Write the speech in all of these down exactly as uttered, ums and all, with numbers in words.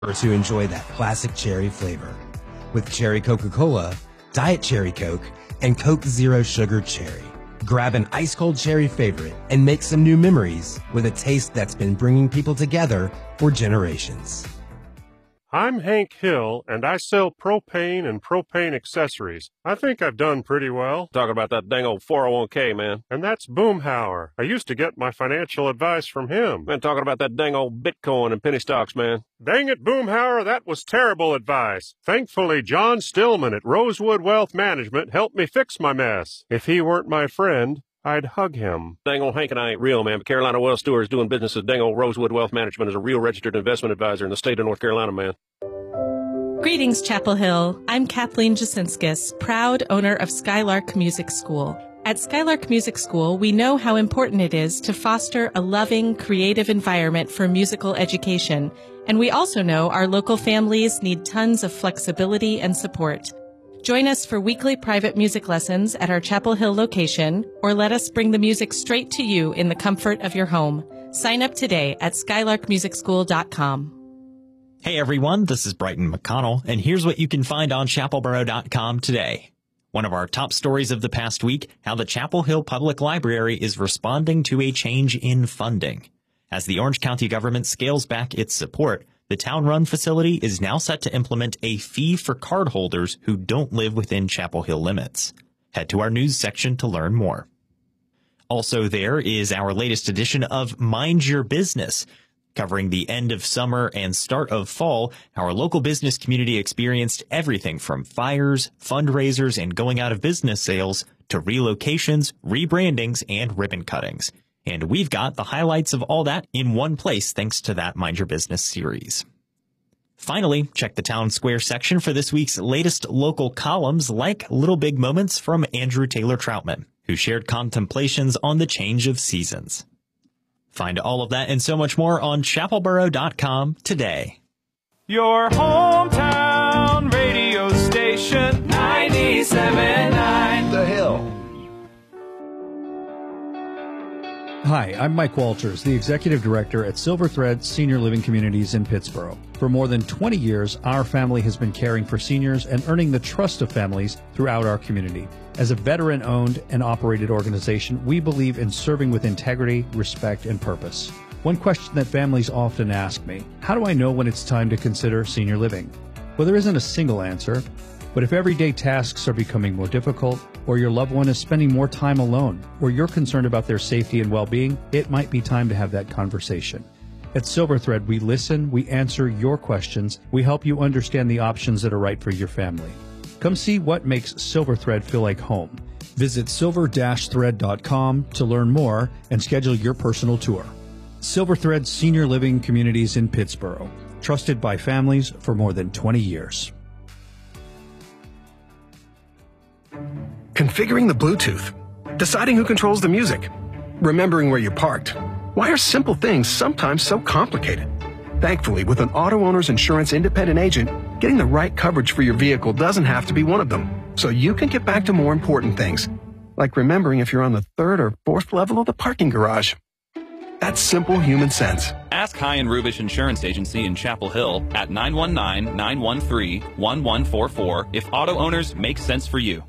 to enjoy that classic cherry flavor. With Cherry Coca-Cola, Diet Cherry Coke, and Coke Zero Sugar Cherry. Grab an ice-cold cherry favorite and make some new memories with a taste that's been bringing people together for generations. I'm Hank Hill, and I sell propane and propane accessories. I think I've done pretty well. Talking about that dang old four oh one k, man. And that's Boomhauer. I used to get my financial advice from him. Man, talking about that dang old Bitcoin and penny stocks, man. Dang it, Boomhauer, that was terrible advice. Thankfully, John Stillman at Rosewood Wealth Management helped me fix my mess. If he weren't my friend, I'd hug him. Dang old Hank and I ain't real, man, but Carolina Wealth Stewart is doing business as dang old Rosewood Wealth Management as a real registered investment advisor in the state of North Carolina, man. Greetings, Chapel Hill. I'm Kathleen Jasinskis, proud owner of Skylark Music School. At Skylark Music School, we know how important it is to foster a loving, creative environment for musical education, and we also know our local families need tons of flexibility and support. Join us for weekly private music lessons at our Chapel Hill location, or let us bring the music straight to you in the comfort of your home. Sign up today at skylark music school dot com. Hey everyone, this is Brighton McConnell, and here's what you can find on chapel borough dot com today. One of our top stories of the past week, how the Chapel Hill Public Library is responding to a change in funding. As the Orange County government scales back its support, the town-run facility is now set to implement a fee for cardholders who don't live within Chapel Hill limits. Head to our news section to learn more. Also there is our latest edition of Mind Your Business. Covering the end of summer and start of fall, our local business community experienced everything from fires, fundraisers, and going out of business sales to relocations, rebrandings, and ribbon cuttings. And we've got the highlights of all that in one place thanks to that Mind Your Business series. Finally, check the Town Square section for this week's latest local columns like Little Big Moments from Andrew Taylor Troutman, who shared contemplations on the change of seasons. Find all of that and so much more on chapel borough dot com today. Your hometown radio station, ninety-seven point nine The Hill. Hi, I'm Mike Walters, the Executive Director at Silver Thread Senior Living Communities in Pittsboro. For more than twenty years, our family has been caring for seniors and earning the trust of families throughout our community. As a veteran-owned and operated organization, we believe in serving with integrity, respect, and purpose. One question that families often ask me, how do I know when it's time to consider senior living? Well, there isn't a single answer, but if everyday tasks are becoming more difficult, or your loved one is spending more time alone, or you're concerned about their safety and well-being, it might be time to have that conversation. At Silver Thread, we listen, we answer your questions, we help you understand the options that are right for your family. Come see what makes Silver Thread feel like home. Visit silver dash thread dot com to learn more and schedule your personal tour. Silver Thread Senior Living Communities in Pittsboro, trusted by families for more than twenty years. Configuring the Bluetooth, deciding who controls the music, remembering where you're parked. Why are simple things sometimes so complicated? Thankfully, with an auto owner's insurance independent agent, getting the right coverage for your vehicle doesn't have to be one of them. So you can get back to more important things, like remembering if you're on the third or fourth level of the parking garage. That's simple human sense. Ask High and Rubish Insurance Agency in Chapel Hill at nine one nine, nine one three, one one four four if auto owners make sense for you.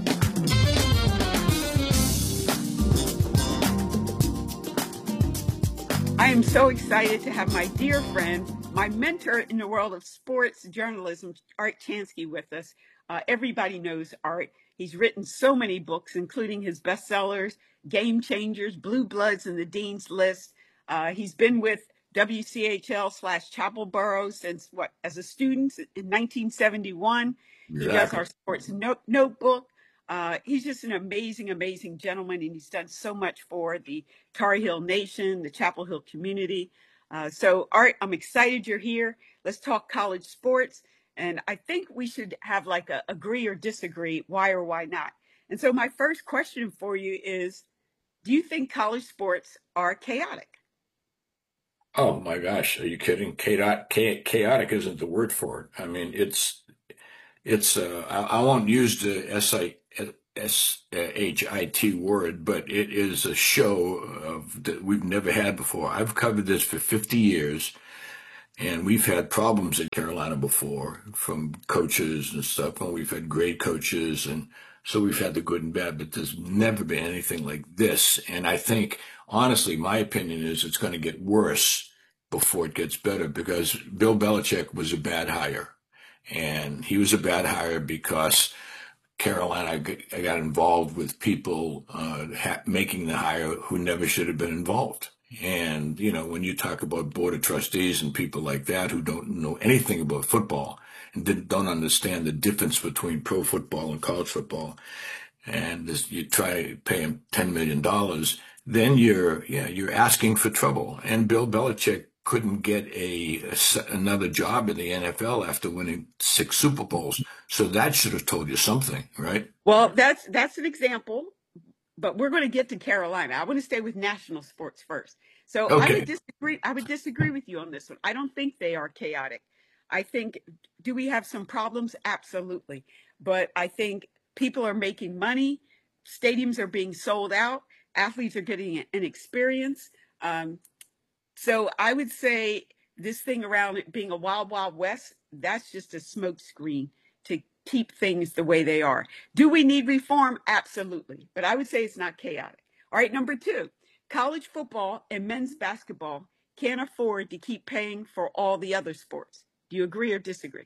I am so excited to have my dear friend, my mentor in the world of sports journalism, Art Chansky, with us. Uh, everybody knows Art. He's written so many books, including his bestsellers, Game Changers, Blue Bloods, and The Dean's List. Uh, he's been with W C H L slash Chapel Borough since, what, as a student in nineteen seventy-one. Exactly. He does our sports note- notebook. Uh, he's just an amazing, amazing gentleman, and he's done so much for the Tar Heel Nation, the Chapel Hill community. Uh, so, Art, I'm excited you're here. Let's talk college sports. And I think we should have like a agree or disagree, why or why not. And so my first question for you is, do you think college sports are chaotic? Oh, my gosh. Are you kidding? Chaotic, chaotic isn't the word for it. I mean, it's, it's, uh, I, I won't use the S I S H I T word, but it is a show of that we've never had before. I've covered this for fifty years, And we've had problems at Carolina before from coaches and stuff, and we've had great coaches, and so we've had the good and bad, but there's never been anything like this. And I think, honestly, my opinion is it's going to get worse before it gets better, because Bill Belichick was a bad hire. And he was a bad hire because Carolina got involved with people uh, ha- making the hire who never should have been involved. And, you know, when you talk about board of trustees and people like that who don't know anything about football and don't understand the difference between pro football and college football, and this, you try to pay them ten million dollars, then you're, yeah, you're asking for trouble. And Bill Belichick couldn't get a, a another job in the N F L after winning six Super Bowls. So that should have told you something, right? Well, that's that's an example. But we're going to get to Carolina. I want to stay with national sports first. So okay. I would disagree. I would disagree with you on this one. I don't think they are chaotic. I think, do we have some problems? Absolutely. But I think people are making money. Stadiums are being sold out. Athletes are getting an experience. Um, so I would say this thing around it being a wild, wild west, that's just a smokescreen to keep things the way they are. Do we need reform? Absolutely. But I would say it's not chaotic. All right, number two, college football and men's basketball can't afford to keep paying for all the other sports. Do you agree or disagree?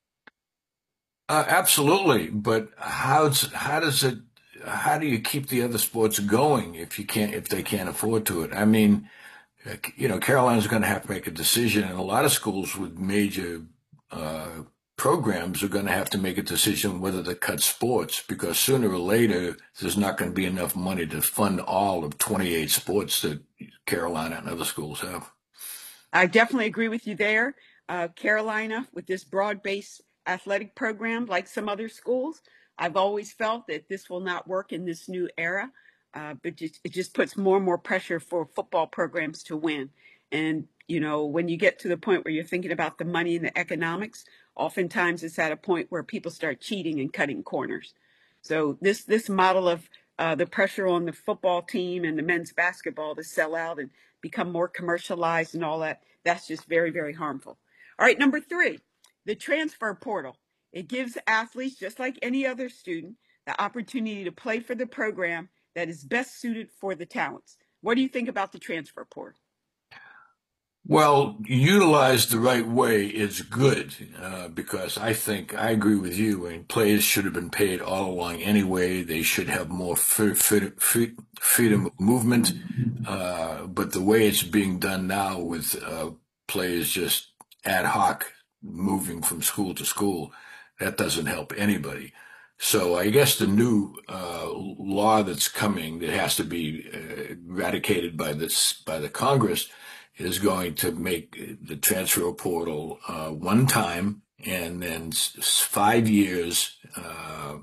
Uh, absolutely. But how's, how does it, how do you keep the other sports going if you can't, if they can't afford to it? I mean, you know, Carolina's going to have to make a decision, and a lot of schools with major, uh, programs are going to have to make a decision whether to cut sports, because sooner or later there's not going to be enough money to fund all of twenty-eight sports that Carolina and other schools have. I definitely agree with you there. Uh, Carolina, with this broad-based athletic program, like some other schools, I've always felt that this will not work in this new era. Uh, but just, it just puts more and more pressure for football programs to win. And, you know, when you get to the point where you're thinking about the money and the economics, oftentimes it's at a point where people start cheating and cutting corners. So this this model of uh, the pressure on the football team and the men's basketball to sell out and become more commercialized and all that, that's just very, very harmful. All right, number three, the transfer portal. It gives athletes, just like any other student, the opportunity to play for the program that is best suited for the talents. What do you think about the transfer portal? Well, utilized the right way is good, uh, because I think I agree with you. I mean, players should have been paid all along anyway. They should have more free, free, freedom of movement. Uh, but the way it's being done now with uh, players just ad hoc moving from school to school, that doesn't help anybody. So I guess the new uh, law that's coming that has to be uh, eradicated by this by the Congress is going to make the transfer portal uh, one time and then five years uh,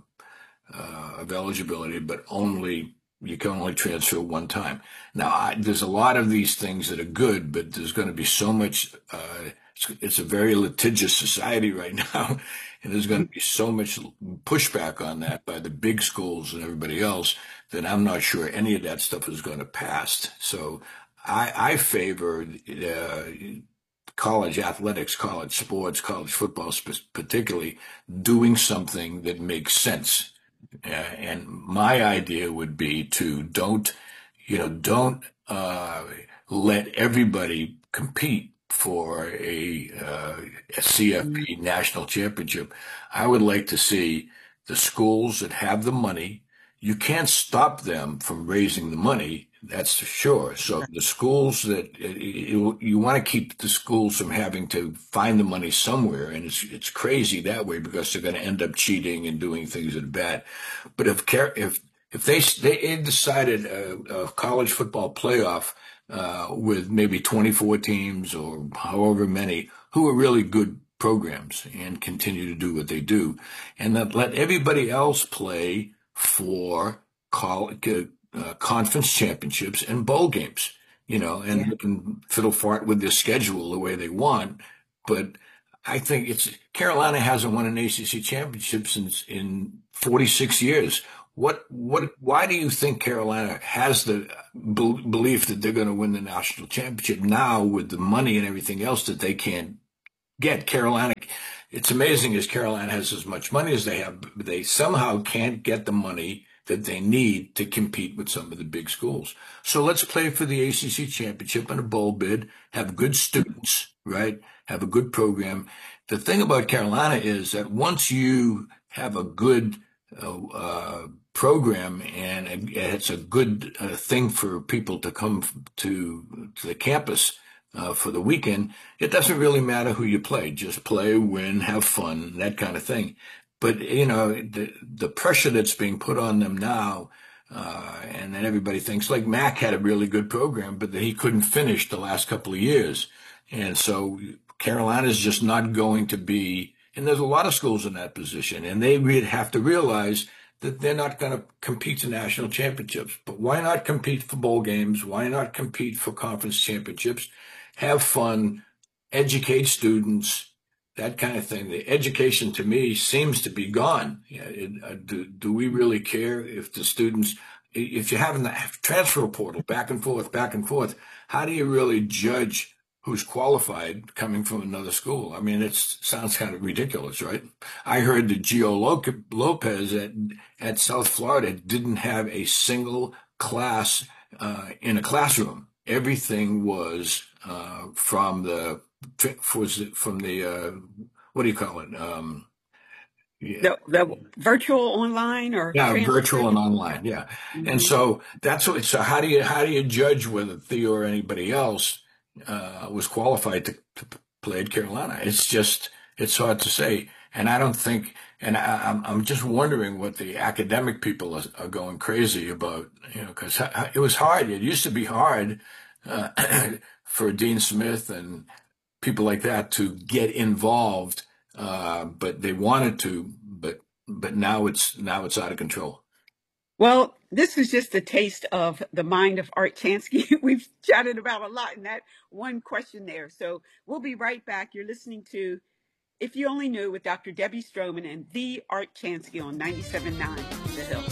uh, of eligibility, but only you can only transfer one time. Now, I, there's a lot of these things that are good, but there's going to be so much. Uh, it's, it's a very litigious society right now, and there's going to be so much pushback on that by the big schools and everybody else that I'm not sure any of that stuff is going to pass. So I, I favor uh, college athletics, college sports, college football particularly, doing something that makes sense. Uh, and my idea would be to don't, you know, don't uh, let everybody compete for a, uh, a C F P national championship. I would like to see the schools that have the money. You can't stop them from raising the money. That's for sure. So the schools that you, you want to keep the schools from having to find the money somewhere. And it's, it's crazy that way because they're going to end up cheating and doing things that are bad. But if, if, if they, they decided a, a college football playoff, uh, with maybe twenty-four teams or however many who are really good programs and continue to do what they do, and that let everybody else play for college, uh, conference championships and bowl games, you know, and yeah. They can fiddle fart with their schedule the way they want. But I think it's Carolina hasn't won an A C C championship since in forty-six years. What, what, why do you think Carolina has the be- belief that they're going to win the national championship now with the money and everything else that they can't get? Carolina, it's amazing as Carolina has as much money as they have, but they somehow can't get the money that they need to compete with some of the big schools. So let's play for the A C C championship and a bowl bid, have good students, right? Have a good program. The thing about Carolina is that once you have a good uh, uh, program and it's a good uh, thing for people to come to, to the campus uh, for the weekend, it doesn't really matter who you play. Just play, win, have fun, that kind of thing. But, you know, the, the pressure that's being put on them now, uh, and then everybody thinks, like Mac had a really good program, but that he couldn't finish the last couple of years. And so Carolina's just not going to be, and there's a lot of schools in that position, and they really have to realize that they're not going to compete to national championships. But why not compete for bowl games? Why not compete for conference championships? Have fun, educate students, that kind of thing. The education to me seems to be gone. Yeah, it, uh, do, do we really care if the students, if you have a transfer portal back and forth, back and forth, how do you really judge who's qualified coming from another school? I mean, it sounds kind of ridiculous, right? I heard that Gio Lopez at, at South Florida didn't have a single class uh, in a classroom. Everything was uh, from the was from the uh, what do you call it? Um, yeah. the, the virtual online or yeah, virtual and online, yeah. Mm-hmm. And so that's what. So how do you how do you judge whether Theo or anybody else uh, was qualified to, to play at Carolina? It's just it's hard to say, and I don't think. And I, I'm I'm just wondering what the academic people are, are going crazy about, you know, because it was hard. It used to be hard uh, for Dean Smith and people like that to get involved, uh, but they wanted to, but but now it's now it's out of control. Well, this is just a taste of the mind of Art Chansky. We've chatted about a lot in that one question there. So we'll be right back. You're listening to If You Only Knew with Doctor Debbie Stroman and the Art Chansky on ninety-seven point nine The Hill.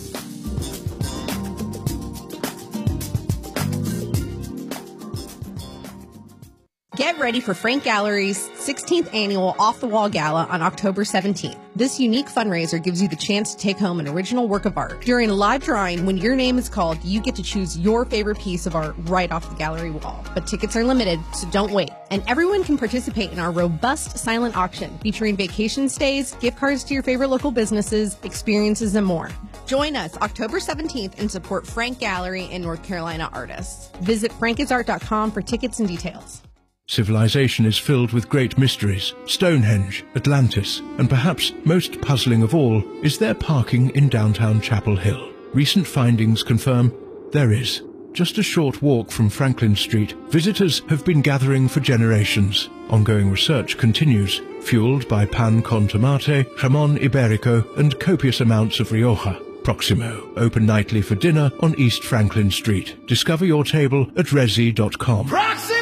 Get ready for Frank Gallery's sixteenth annual Off the Wall Gala on October seventeenth. This unique fundraiser gives you the chance to take home an original work of art. During a live drawing, when your name is called, you get to choose your favorite piece of art right off the gallery wall. But tickets are limited, so don't wait. And everyone can participate in our robust silent auction featuring vacation stays, gift cards to your favorite local businesses, experiences, and more. Join us October seventeenth and support Frank Gallery and North Carolina artists. Visit frank is art dot com for tickets and details. Civilization is filled with great mysteries. Stonehenge, Atlantis, and perhaps most puzzling of all is there parking in downtown Chapel Hill. Recent findings confirm there is. Just a short walk from Franklin Street, visitors have been gathering for generations. Ongoing research continues, fueled by pan con tomate, jamon iberico, and copious amounts of Rioja. Proximo, open nightly for dinner on East Franklin Street. Discover your table at resi dot com. Proximo!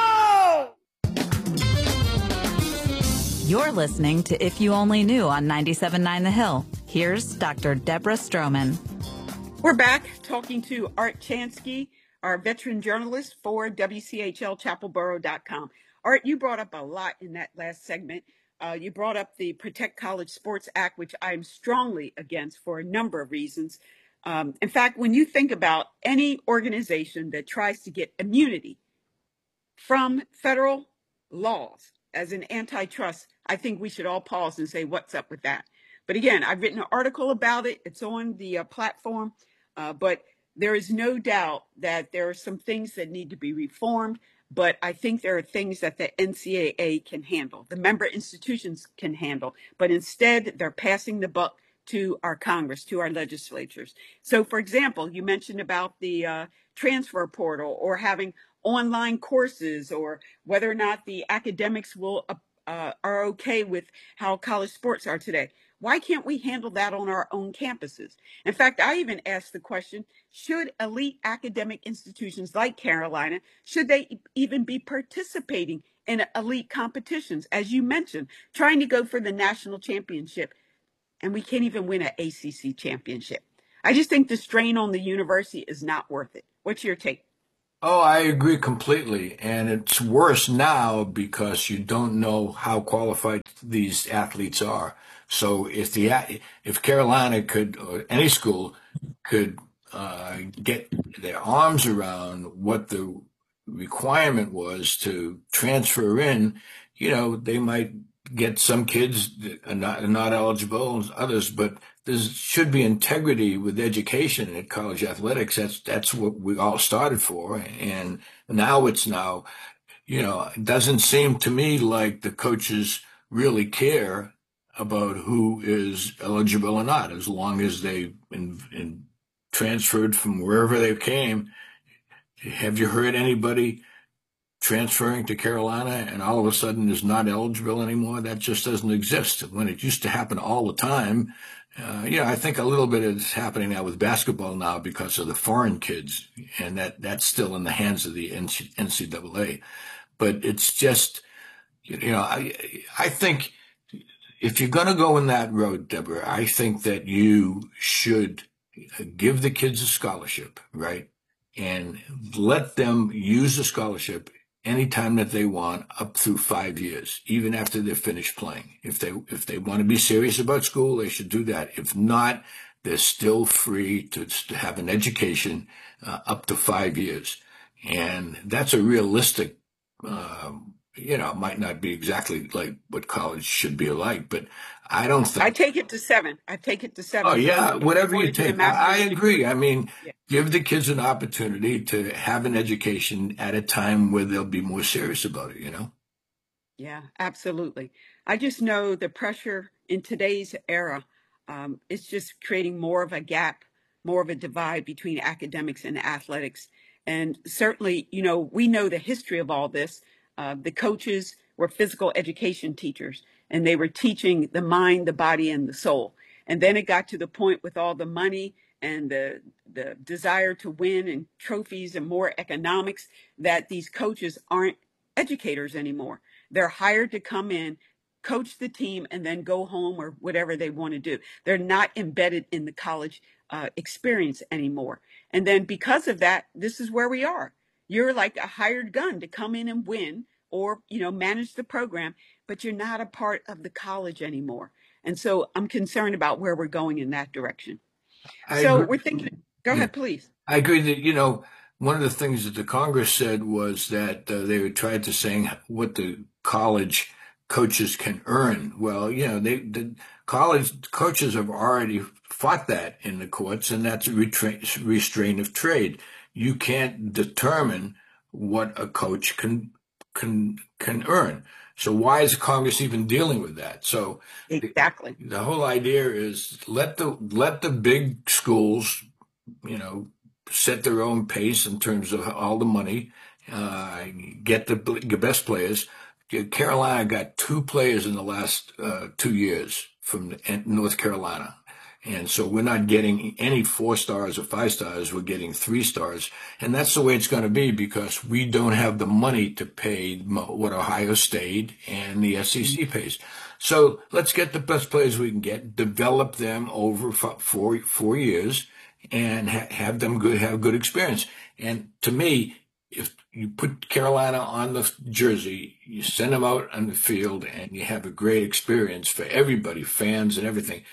You're listening to If You Only Knew on ninety-seven point nine The Hill. Here's Doctor Deborah Stroman. We're back talking to Art Chansky, our veteran journalist for W C H L Chapel Borough dot com. Art, you brought up a lot in that last segment. Uh, you brought up the Protect College Sports Act, which I'm strongly against for a number of reasons. Um, in fact, when you think about any organization that tries to get immunity from federal laws as an antitrust, I think we should all pause and say, what's up with that? But again, I've written an article about it. It's on the uh, platform, uh, but there is no doubt that there are some things that need to be reformed. But I think there are things that the N C double A can handle, the member institutions can handle, but instead they're passing the buck to our Congress, to our legislatures. So, for example, you mentioned about the uh, transfer portal or having online courses, or whether or not the academics will uh, uh, are okay with how college sports are today. Why can't we handle that on our own campuses? In fact, I even asked the question, should elite academic institutions like Carolina, should they even be participating in elite competitions? As you mentioned, trying to go for the national championship, and we can't even win an A C C championship. I just think the strain on the university is not worth it. What's your take? Oh, I agree completely. And it's worse now because you don't know how qualified these athletes are. So if the if Carolina could, or any school could uh, get their arms around what the requirement was to transfer in, you know, they might get some kids that are not, are not eligible, others, but there should be integrity with education at college athletics. That's that's what we all started for, and now it's now, you know, it doesn't seem to me like the coaches really care about who is eligible or not, as long as they in, in transferred from wherever they came. Have you heard anybody transferring to Carolina and all of a sudden is not eligible anymore? That just doesn't exist. When it used to happen all the time. Uh, yeah, I think a little bit is happening now with basketball now because of the foreign kids, and that, that's still in the hands of the N C double A. But it's just, you know, I I think if you're going to go in that road, Deborah, I think that you should give the kids a scholarship, right? And let them use the scholarship anytime that they want up through five years, even after they're finished playing. If they if they want to be serious about school, they should do that. If not, they're still free to, to have an education uh, up to five years. And that's a realistic, uh, you know, it might not be exactly like what college should be like, but I don't think. I take it to seven. I take it to seven. Oh, yeah, So whatever you wanted to take. master's I, I degree. agree. I mean, Yeah. give the kids an opportunity to have an education at a time where they'll be more serious about it, you know? Yeah, absolutely. I just know the pressure in today's era, um, it's just creating more of a gap, more of a divide between academics and athletics. And certainly, you know, we know the history of all this. Uh, the coaches were physical education teachers, and they were teaching the mind, the body, and the soul. And then it got to the point with all the money and the the desire to win and trophies and more economics that these coaches aren't educators anymore. They're hired to come in, coach the team, and then go home or whatever they want to do. They're not embedded in the college uh, experience anymore. And then because of that, this is where we are. You're like a hired gun to come in and win or, you know, manage the program, but you're not a part of the college anymore. And so I'm concerned about where we're going in that direction. I So agree. we're thinking, go Yeah. ahead, please. I agree that, you know, one of the things that the Congress said was that uh, they would try to saying what the college coaches can earn. Well, you know, they the college coaches have already fought that in the courts, and that's a retra- restraint of trade. You can't determine what a coach can can can earn. So why is Congress even dealing with that? So exactly the, the whole idea is let the let the big schools, you know, set their own pace in terms of all the money, uh, get the, the best players. Carolina got two players in the last uh, two years from North Carolina. And so we're not getting any four stars or five stars. We're getting three stars. And that's the way it's going to be because we don't have the money to pay what Ohio State and the S E C pays. So let's get the best players we can get, develop them over four, four years, and ha- have them good, have good experience. And to me, if you put Carolina on the jersey, you send them out on the field, and you have a great experience for everybody, fans and everything.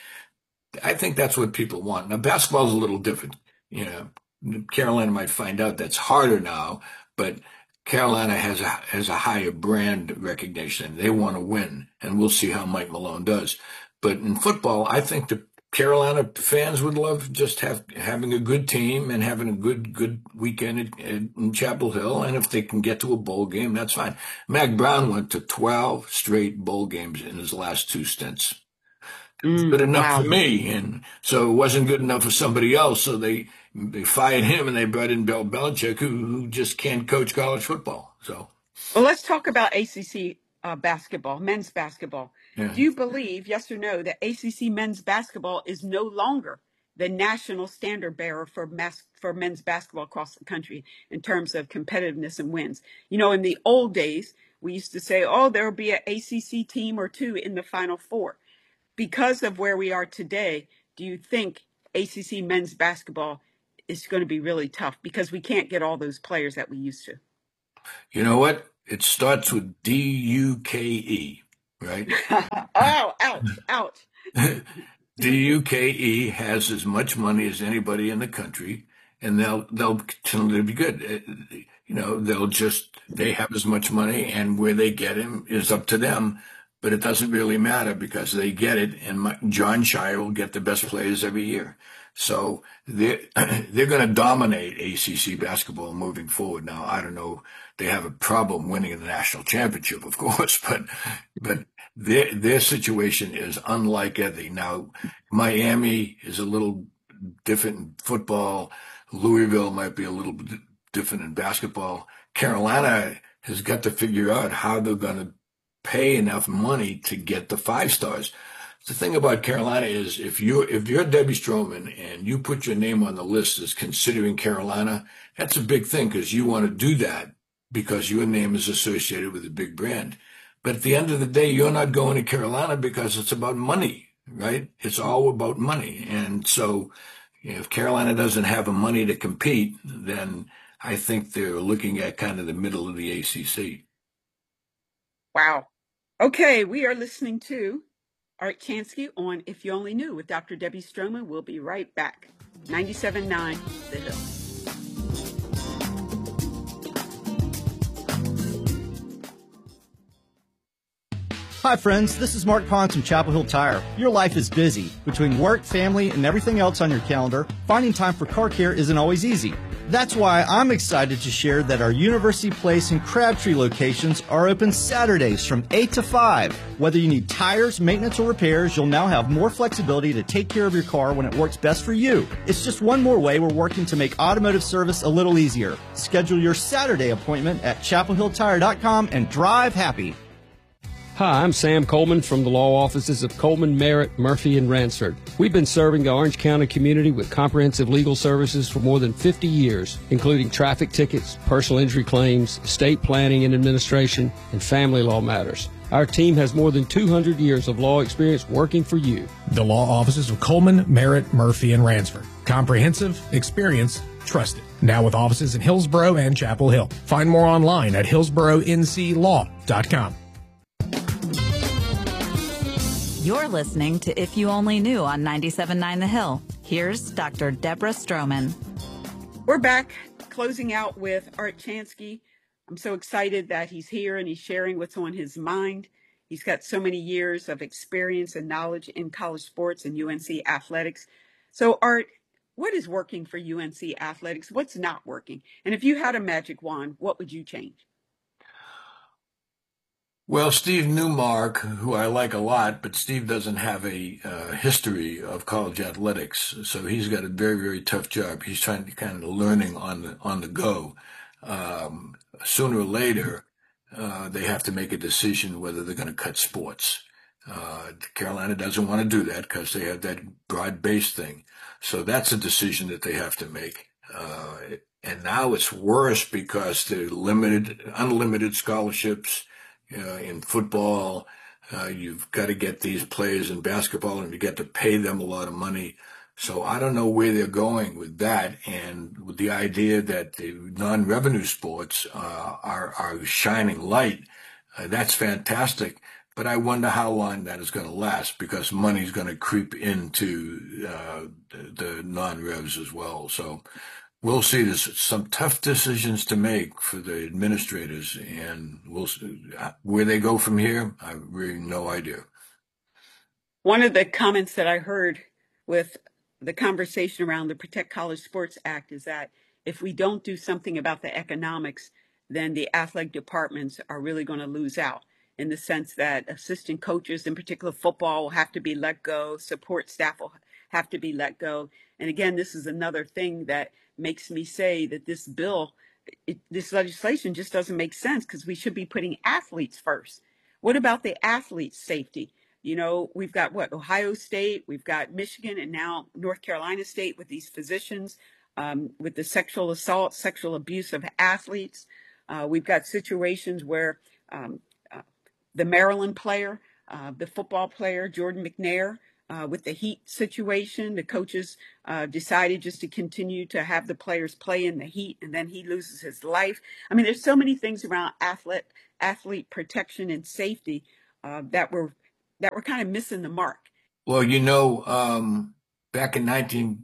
I think that's what people want. Now, basketball is a little different. You know, Carolina might find out that's harder now, but Carolina has a has a higher brand recognition. They want to win, and we'll see how Mike Malone does. But in football, I think the Carolina fans would love just have having a good team and having a good good weekend at, at, in Chapel Hill. And if they can get to a bowl game, that's fine. Mac Brown went to twelve straight bowl games in his last two stints. Mm, good enough wow. for me, and so it wasn't good enough for somebody else. So they they fired him, and they brought in Bill Belichick, who, who just can't coach college football. So, well, let's talk about A C C uh, basketball, men's basketball. yeah. Do you believe, yes or no, that A C C men's basketball is no longer the national standard bearer for mass, for men's basketball across the country in terms of competitiveness and wins? You know, in the old days, we used to say, oh, there will be an A C C team or two in the Final Four. Because of where we are today, do you think A C C men's basketball is going to be really tough because we can't get all those players that we used to. You know what? It starts with D U K E, right? Oh, ouch, ouch. D U K E has as much money as anybody in the country, and they'll they'll continue to be good. You know, they'll just they have as much money, and where they get him is up to them. But it doesn't really matter because they get it, and my, John Shire will get the best players every year. So they're, they're going to dominate A C C basketball moving forward. Now, I don't know, they have a problem winning the national championship, of course, but but their their situation is unlike anything. Now, Miami is a little different in football. Louisville might be a little bit different in basketball. Carolina has got to figure out how they're going to pay enough money to get the five stars. The thing about Carolina is if you if you're Debbie Stroman and you put your name on the list as considering Carolina, that's a big thing because you want to do that because your name is associated with a big brand. But at the end of the day, you're not going to Carolina because it's about money, right? It's all about money. And so if Carolina doesn't have the money to compete, then I think they're looking at kind of the middle of the A C C. Wow. Okay, we are listening to Art Chansky on If You Only Knew with Doctor Debbie Stroman. We'll be right back. ninety-seven point nine The Hill. Hi friends, this is Mark Pons from Chapel Hill Tire. Your life is busy. Between work, family, and everything else on your calendar, finding time for car care isn't always easy. That's why I'm excited to share that our University Place and Crabtree locations are open Saturdays from eight to five. Whether you need tires, maintenance, or repairs, you'll now have more flexibility to take care of your car when it works best for you. It's just one more way we're working to make automotive service a little easier. Schedule your Saturday appointment at chapel hill tire dot com and drive happy. Hi, I'm Sam Coleman from the law offices of Coleman, Merritt, Murphy, and Ransford. We've been serving the Orange County community with comprehensive legal services for more than fifty years, including traffic tickets, personal injury claims, estate planning and administration, and family law matters. Our team has more than two hundred years of law experience working for you. The law offices of Coleman, Merritt, Murphy, and Ransford. Comprehensive, experience, trusted. Now with offices in Hillsborough and Chapel Hill. Find more online at hillsborough n c law dot com. You're listening to If You Only Knew on ninety-seven point nine The Hill. Here's Doctor Deborah Stroman. We're back closing out with Art Chansky. I'm so excited that he's here and he's sharing what's on his mind. He's got so many years of experience and knowledge in college sports and U N C athletics. So Art, what is working for U N C athletics? What's not working? And if you had a magic wand, what would you change? Well, Steve Newmark, who I like a lot, but Steve doesn't have a uh, history of college athletics, so he's got a very, very tough job. He's trying to kind of learning on the on the go. Um, sooner or later, uh, they have to make a decision whether they're going to cut sports. Uh, Carolina doesn't want to do that because they have that broad-based thing. So that's a decision that they have to make. Uh, and now it's worse because they're limited, unlimited scholarships. Uh, in football, uh, you've got to get these players in basketball and you get to pay them a lot of money. So I don't know where they're going with that. And with the idea that the non-revenue sports uh, are, are shining light, uh, that's fantastic. But I wonder how long that is going to last because money is going to creep into uh, the, the non-revs as well. So we'll see. There's some tough decisions to make for the administrators, and we'll see. Where they go from here, I have really no idea. One of the comments that I heard with the conversation around the Protect College Sports Act is that if we don't do something about the economics, then the athletic departments are really going to lose out in the sense that assistant coaches, in particular football, will have to be let go, support staff will have to be let go. And again, this is another thing that makes me say that this bill, it, this legislation just doesn't make sense because we should be putting athletes first. What about the athletes' safety? You know, we've got what, Ohio State, we've got Michigan, and now North Carolina State with these physicians, um, with the sexual assault, sexual abuse of athletes. Uh, we've got situations where um, uh, the Maryland player, uh, the football player, Jordan McNair, uh, with the heat situation. The coaches uh, decided just to continue to have the players play in the heat, and then he loses his life. I mean, there's so many things around athlete athlete protection and safety uh, that were that were kind of missing the mark. Well, you know, um, back in nineteen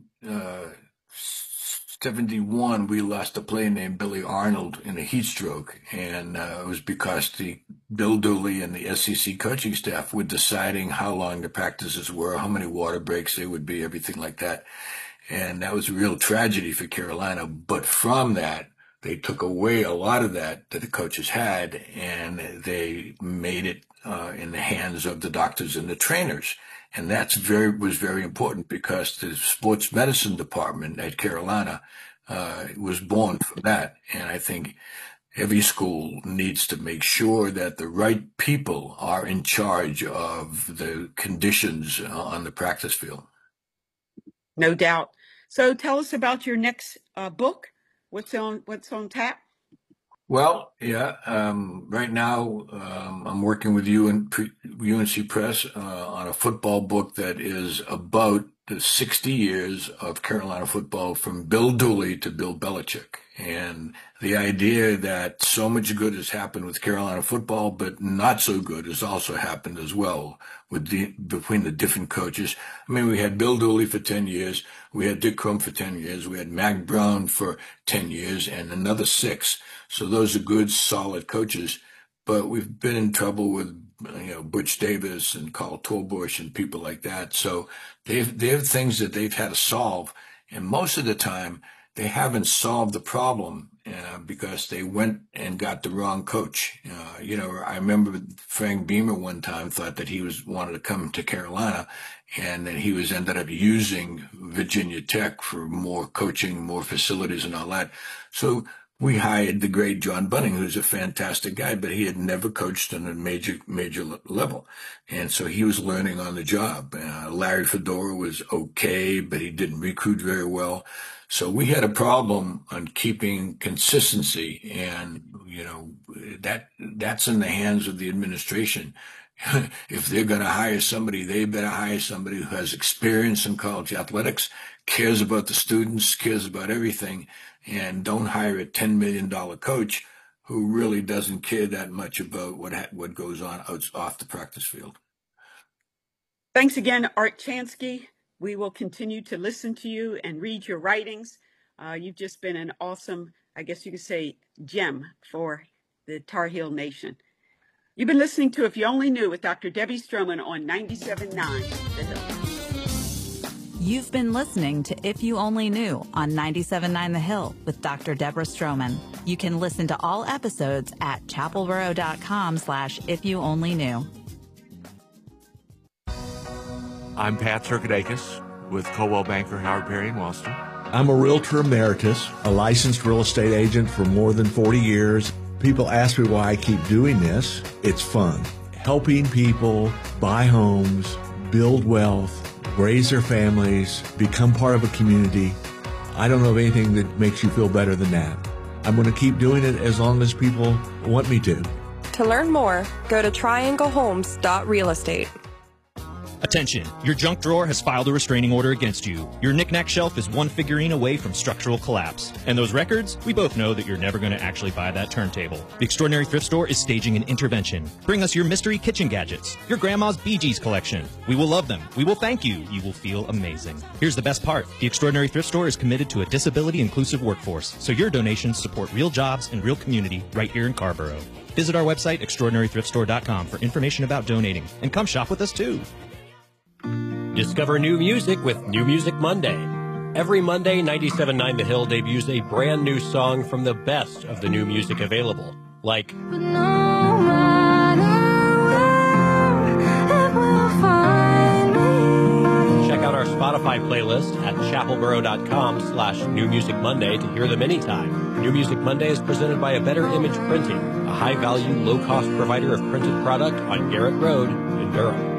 seventy-one, we lost a player named Billy Arnold in a heat stroke, and uh, it was because the Bill Dooley and the S E C coaching staff were deciding how long the practices were, how many water breaks there would be, everything like that. And that was a real tragedy for Carolina. But from that, they took away a lot of that that the coaches had, and they made it uh, in the hands of the doctors and the trainers. And that's very was very important because the sports medicine department at Carolina uh, was born from that. And I think every school needs to make sure that the right people are in charge of the conditions on the practice field. No doubt. So tell us about your next uh, book. What's on What's on tap? Well, yeah. Um, right now, um, I'm working with U N C Press uh, on a football book that is about the sixty years of Carolina football from Bill Dooley to Bill Belichick. And the idea that so much good has happened with Carolina football, but not so good has also happened as well with the, between the different coaches. I mean, we had Bill Dooley for ten years. We had Dick Crum for ten years. We had Mack Brown for ten years and another six. So those are good, solid coaches. But we've been in trouble with, you know, Butch Davis and Carl Torbush and people like that. So they've, they have things that they've had to solve. And most of the time, they haven't solved the problem uh, because they went and got the wrong coach. Uh, you know, I remember Frank Beamer one time thought that he was wanted to come to Carolina, and then he was ended up using Virginia Tech for more coaching, more facilities, and all that. So we hired the great John Bunning, who's a fantastic guy, but he had never coached on a major, major level. And so he was learning on the job. Uh, Larry Fedora was okay, but he didn't recruit very well. So we had a problem on keeping consistency, and, you know, that, that's in the hands of the administration. If they're going to hire somebody, they better hire somebody who has experience in college athletics, cares about the students, cares about everything, and don't hire a ten million dollars coach who really doesn't care that much about what ha- what goes on out, off the practice field. Thanks again, Art Chansky. We will continue to listen to you and read your writings. Uh, you've just been an awesome, I guess you could say, gem for the Tar Heel Nation. You've been listening to If You Only Knew with Doctor Debbie Stroman on ninety-seven point nine The Hill. You've been listening to If You Only Knew on ninety-seven point nine The Hill with Doctor Deborah Stroman. You can listen to all episodes at chapelboro.com slash if you only knew. I'm Pat Circadakis with Coldwell Banker, Howard Perry, and Wallster. I'm a realtor emeritus, a licensed real estate agent for more than forty years. People ask me why I keep doing this. It's fun. Helping people buy homes, build wealth, raise their families, become part of a community. I don't know of anything that makes you feel better than that. I'm going to keep doing it as long as people want me to. To learn more, go to triangle homes dot real estate. Attention, your junk drawer has filed a restraining order against you. Your knick-knack shelf is one figurine away from structural collapse. And those records? We both know that you're never going to actually buy that turntable. The Extraordinary Thrift Store is staging an intervention. Bring us your mystery kitchen gadgets, your grandma's Bee Gees collection. We will love them. We will thank you. You will feel amazing. Here's the best part. The Extraordinary Thrift Store is committed to a disability-inclusive workforce, so your donations support real jobs and real community right here in Carborough. Visit our website, extraordinary thrift store dot com, for information about donating. And come shop with us, too. Discover new music with New Music Monday. Every Monday, ninety-seven point nine The Hill debuts a brand new song from the best of the new music available, like Check out our Spotify playlist at chapelboro.com slash New Music Monday to hear them anytime. New Music Monday is presented by A Better Image Printing, a high-value, low-cost provider of printed product on Garrett Road in Durham.